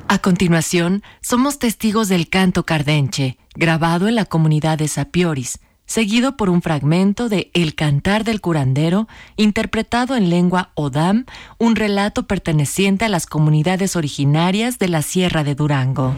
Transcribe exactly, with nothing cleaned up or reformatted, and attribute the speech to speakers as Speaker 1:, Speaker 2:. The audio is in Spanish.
Speaker 1: A continuación, somos testigos del canto cardenche, grabado en la comunidad de Sapioris, seguido por un fragmento de El Cantar del Curandero, interpretado en lengua Odam, un relato perteneciente a las comunidades originarias de la Sierra de Durango.